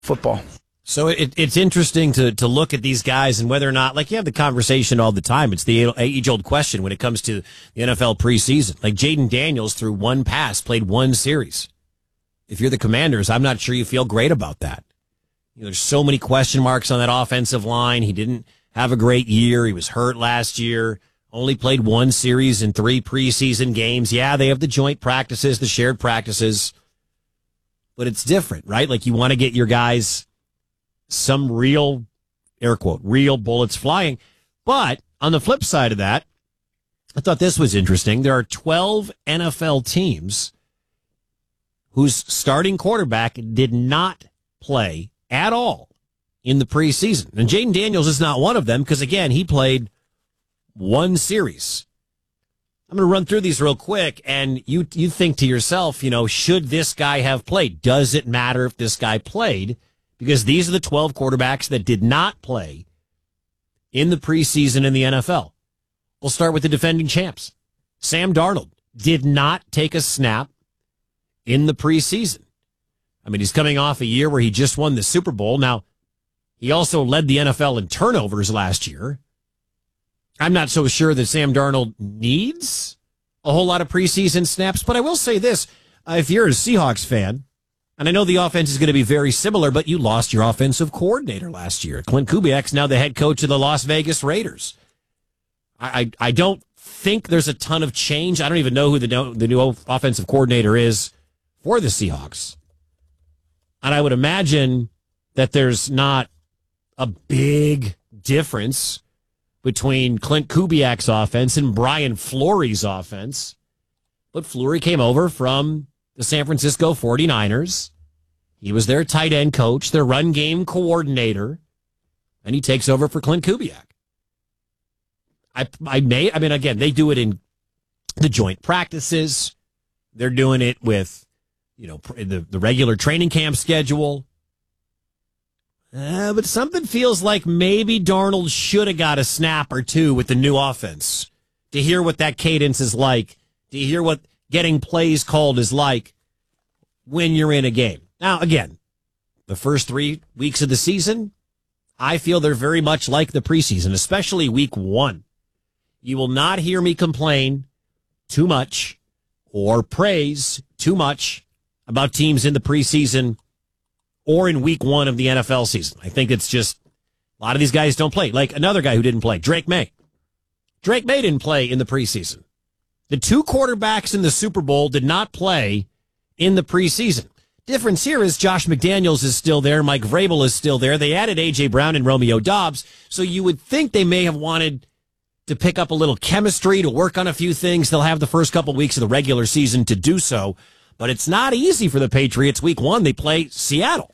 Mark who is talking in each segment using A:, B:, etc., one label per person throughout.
A: football.
B: So it's interesting to look at these guys and whether or not, like, you have the conversation all the time. It's the age-old question when it comes to the NFL preseason. Like, Jaden Daniels threw one pass, played one series. If you're the Commanders, I'm not sure you feel great about that. There's so many question marks on that offensive line. He didn't have a great year. He was hurt last year. Only played one series in 3 preseason games. Yeah, they have the joint practices, the shared practices. But it's different, right? Like, you want to get your guys some real, air quote, real bullets flying. But on the flip side of that, I thought this was interesting. There are 12 NFL teams whose starting quarterback did not play at all in the preseason. And Jaden Daniels is not one of them because, again, he played one series. I'm going to run through these real quick, and you think to yourself, should this guy have played? Does it matter if this guy played? Because these are the 12 quarterbacks that did not play in the preseason in the NFL. We'll start with the defending champs. Sam Darnold did not take a snap in the preseason. I mean, he's coming off a year where he just won the Super Bowl. Now, he also led the NFL in turnovers last year. I'm not so sure that Sam Darnold needs a whole lot of preseason snaps, but I will say this. If you're a Seahawks fan, and I know the offense is going to be very similar, but you lost your offensive coordinator last year. Clint Kubiak's now the head coach of the Las Vegas Raiders. I don't think there's a ton of change. I don't even know who the new offensive coordinator is for the Seahawks. And I would imagine that there's not a big difference between Clint Kubiak's offense and Brian Fleury's offense. But Fleury came over from the San Francisco 49ers. He was their tight end coach, their run game coordinator, and he takes over for Clint Kubiak. Again, they do it in the joint practices. They're doing it with, the regular training camp schedule. But something feels like maybe Darnold should have got a snap or two with the new offense to hear what that cadence is like, to hear what getting plays called is like when you're in a game. Now, again, the first 3 weeks of the season, I feel they're very much like the preseason, especially week 1. You will not hear me complain too much or praise too much about teams in the preseason or in week 1 of the NFL season. I think it's just a lot of these guys don't play. Like another guy who didn't play, Drake May. Drake May didn't play in the preseason. The 2 quarterbacks in the Super Bowl did not play in the preseason. Difference here is Josh McDaniels is still there. Mike Vrabel is still there. They added A.J. Brown and Romeo Doubs, so you would think they may have wanted to pick up a little chemistry, to work on a few things. They'll have the first couple weeks of the regular season to do so, but it's not easy for the Patriots. Week 1, they play Seattle.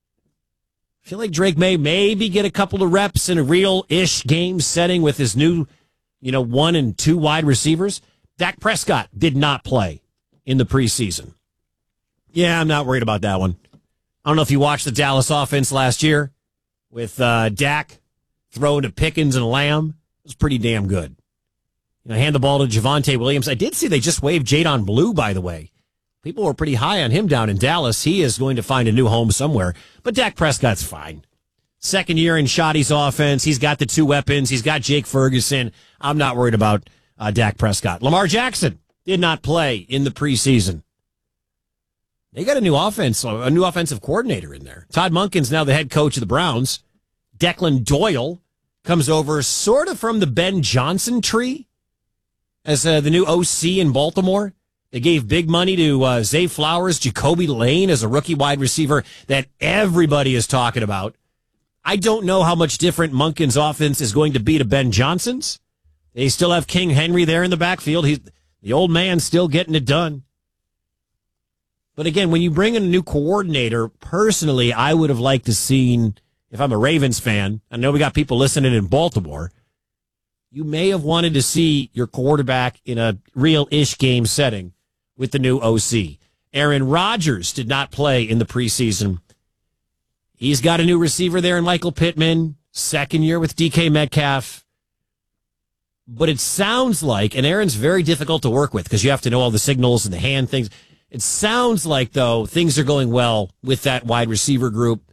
B: I feel like Drake may maybe get a couple of reps in a real-ish game setting with his new, 1 and 2 wide receivers. Dak Prescott did not play in the preseason. Yeah, I'm not worried about that one. I don't know if you watched the Dallas offense last year with Dak throwing to Pickens and Lamb. It was pretty damn good. Hand the ball to Javonte Williams. I did see they just waived Jadon Blue, by the way. People were pretty high on him down in Dallas. He is going to find a new home somewhere. But Dak Prescott's fine. Second year in Shoddy's offense. He's got the 2 weapons. He's got Jake Ferguson. I'm not worried about Dak Prescott. Lamar Jackson did not play in the preseason. They got a new offensive coordinator in there. Todd Monken's now the head coach of the Browns. Declan Doyle comes over sort of from the Ben Johnson tree as the new OC in Baltimore. They gave big money to Zay Flowers, Jacoby Lane as a rookie wide receiver that everybody is talking about. I don't know how much different Monken's offense is going to be to Ben Johnson's. They still have King Henry there in the backfield. The old man's still getting it done. But again, when you bring in a new coordinator, personally, I would have liked to seen, if I'm a Ravens fan, I know we got people listening in Baltimore, you may have wanted to see your quarterback in a real-ish game setting with the new OC. Aaron Rodgers did not play in the preseason. He's got a new receiver there in Michael Pittman, second year with DK Metcalf. But it sounds like, and Aaron's very difficult to work with because you have to know all the signals and the hand things. It sounds like, though, things are going well with that wide receiver group.